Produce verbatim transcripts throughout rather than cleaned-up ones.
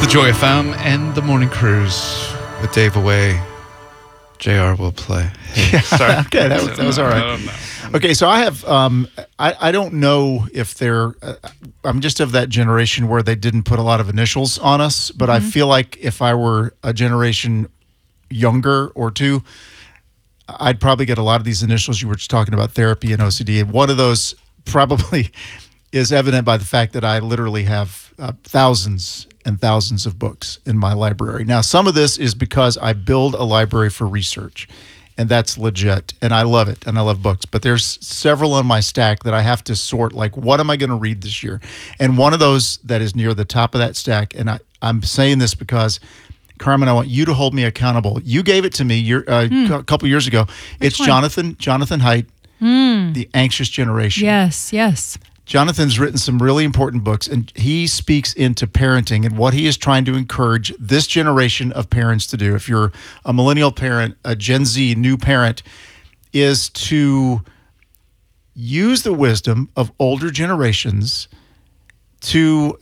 the Joy F M and the Morning Cruise with Dave away. J R will play. Hey, sorry. Okay, that was, that was all right. I don't know. Okay, so I have, um, I, I don't know if they're, uh, I'm just of that generation where they didn't put a lot of initials on us, but mm-hmm. I feel like if I were a generation younger or two, I'd probably get a lot of these initials. You were just talking about therapy and O C D, and one of those probably is evident by the fact that I literally have uh, thousands and thousands of books in my library. Now, some of this is because I build a library for research, and that's legit, and I love it, and I love books. But there's several on my stack that I have to sort, like, what am I going to read this year? And one of those that is near the top of that stack, and I, I'm saying this because, Carmen, I want you to hold me accountable. You gave it to me year, uh, mm. a couple years ago. Which it's one? Jonathan Jonathan Haidt, mm. The Anxious Generation. Yes, yes. Jonathan's written some really important books, and he speaks into parenting and what he is trying to encourage this generation of parents to do. If you're a millennial parent, a Gen Z new parent, is to use the wisdom of older generations to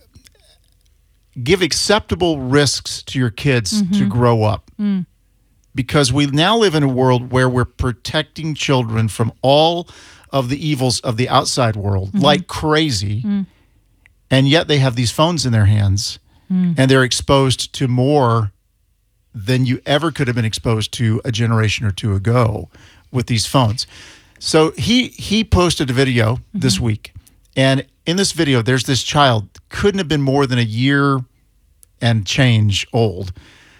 give acceptable risks to your kids mm-hmm. to grow up. Mm. Because we now live in a world where we're protecting children from all of the evils of the outside world mm-hmm. like crazy, mm. and yet they have these phones in their hands mm. and they're exposed to more than you ever could have been exposed to a generation or two ago with these phones. So he he posted a video mm-hmm. this week, and in this video there's this child, couldn't have been more than a year and change old,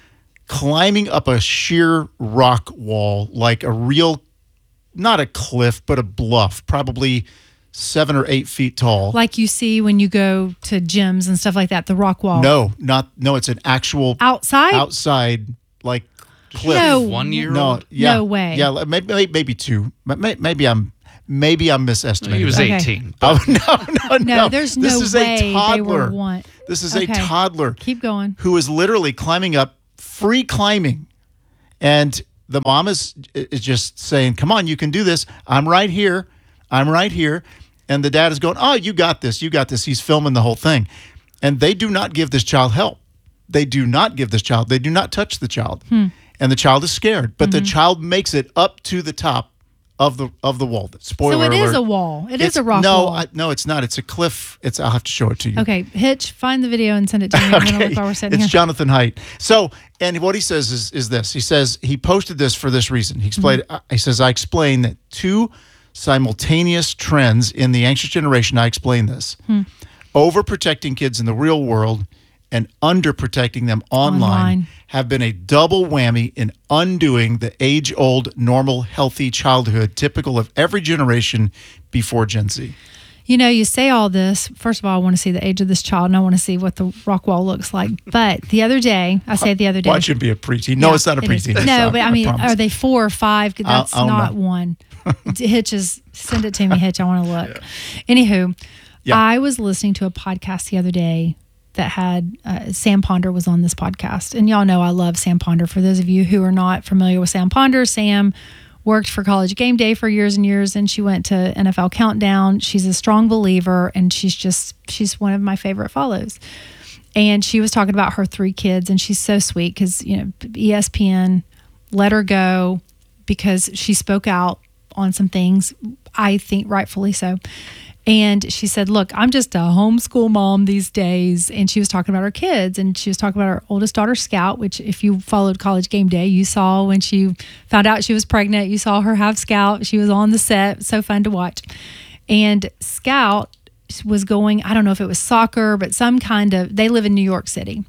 climbing up a sheer rock wall like a real, not a cliff, but a bluff, probably seven or eight feet tall. Like you see when you go to gyms and stuff like that, the rock wall. No, not, no, it's an actual outside, outside, like cliff. No, one year no, old? yeah, no way. Yeah, maybe, maybe two. Maybe I'm, maybe I'm misestimating. He was Okay. eighteen. Oh, no, no, no. No, there's this no is way a toddler. they were one. This is Okay. a toddler. Keep going. Who is literally climbing up, free climbing. And the mom is is just saying, come on, you can do this. I'm right here. I'm right here. And the dad is going, oh, you got this. You got this. He's filming the whole thing. And they do not give this child help. They do not give this child. They do not touch the child. Hmm. And the child is scared. But mm-hmm. the child makes it up to the top of the of the wall. Spoiler So it alert. is a wall. It It's- is a rock no, wall. I, no, it's not. It's a cliff. It's. I'll have to show it to you. Okay, Hitch, find the video and send it to me. I'm going to look while we're sitting it's here. Jonathan Haidt. So, and what he says is is this. He says he posted this for this reason. He explained. Mm-hmm. uh, He says, I explain that two simultaneous trends in the anxious generation. I explain this: Hmm. overprotecting kids in the real world and underprotecting them online, Online. have been a double whammy in undoing the age-old, normal, healthy childhood typical of every generation before Gen Z. You know, you say all this. First of all, I want to see the age of this child, and I want to see what the rock wall looks like. But the other day, I say the other day. Watch him be a preteen. No, Yeah, it's not a it is. preteen. No, It's but not, I mean, promise. are they four or five? That's I'll not know. one. Hitch is, send it to me, Hitch. I want to look. Anywho, Yeah. I was listening to a podcast the other day that had uh, Sam Ponder was on this podcast. And y'all know I love Sam Ponder. For those of you who are not familiar with Sam Ponder, Sam worked for College Game Day for years and years, and she went to N F L Countdown. She's a strong believer, and she's just, she's one of my favorite follows. And she was talking about her three kids, and she's so sweet because, you know, E S P N let her go because she spoke out on some things, I think rightfully so. And she said, look, I'm just a homeschool mom these days. And she was talking about her kids, and she was talking about her oldest daughter, Scout, which if you followed College Game Day, you saw when she found out she was pregnant, you saw her have Scout. She was on the set. So fun to watch. And Scout was going, I don't know if it was soccer, but some kind of, they live in New York City.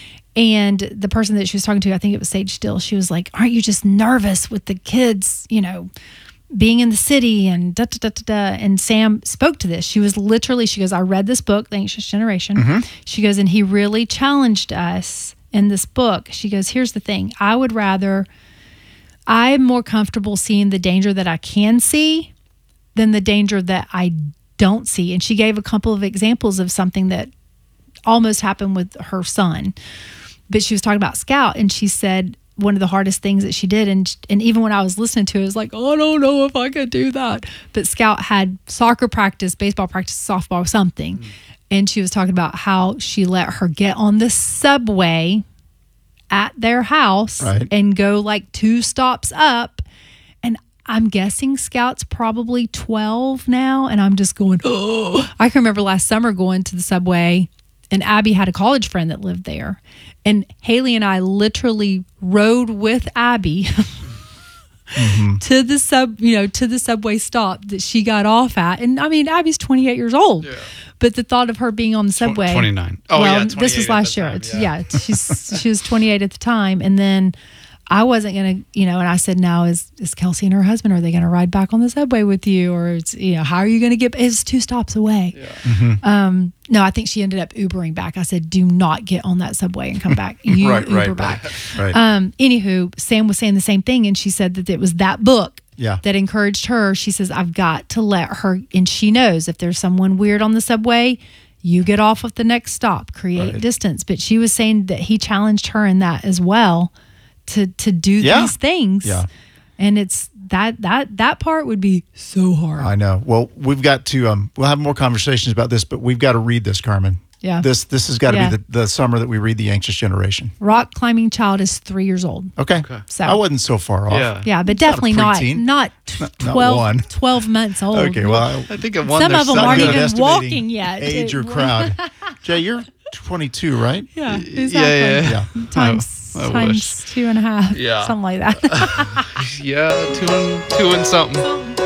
And the person that she was talking to, I think it was Sage Still, she was like, aren't you just nervous with the kids, you know, being in the city and da, da, da, da, da. And Sam spoke to this. She was literally, she goes, I read this book, The Anxious Generation. Mm-hmm. She goes, and he really challenged us in this book. She goes, here's the thing. I would rather, I'm more comfortable seeing the danger that I can see than the danger that I don't see. And she gave a couple of examples of something that almost happened with her son. But she was talking about Scout, and she said, one of the hardest things that she did, and and even when I was listening to it, it was like, oh, I don't know if I could do that. But Scout had soccer practice, baseball practice, softball, something. Mm. And she was talking about how she let her get on the subway at their house Right. and go like two stops up. And I'm guessing Scout's probably twelve now. And I'm just going, oh. I can remember last summer going to the subway, and Abby had a college friend that lived there. And Haley and I literally rode with Abby mm-hmm. to the sub, you know, to the subway stop that she got off at. And I mean, Abby's twenty-eight years old. Yeah. But the thought of her being on the subway. twenty-nine. Oh, well, yeah. This was last year. Time, yeah. yeah she's, she was twenty-eight at the time. And then I wasn't going to, you know, and I said, now is, is Kelsey and her husband, are they going to ride back on the subway with you? Or, it's, you know, how are you going to get, it's two stops away. Yeah. Mm-hmm. Um, no, I think she ended up Ubering back. I said, do not get on that subway and come back. You right, Uber right, back. Right, right. Um, anywho, Sam was saying the same thing. And she said that it was that book yeah. that encouraged her. She says, I've got to let her, and she knows if there's someone weird on the subway, you get off at the next stop, create right. distance. But she was saying that he challenged her in that as well to to do yeah. these things. Yeah. And it's that that that part would be so hard. I know. Well, we've got to um we'll have more conversations about this, but we've got to read this, Carmen. Yeah. This this has got to Yeah. be the, the summer that we read The Anxious Generation. Rock climbing child is three years old. Okay. Okay. So I wasn't so far off. Yeah. yeah, but Not a definitely not preteen. not, t- Not- not twelve, one. twelve months old. Okay, well, I think at one Some there's of them some aren't good even at walking estimating yet. age or It- crowd. Jay, you're twenty-two, right? Yeah, exactly. Yeah, yeah. Yeah. Times I- I times wish. two and a half. Yeah. Something like that. Yeah, two and two and something.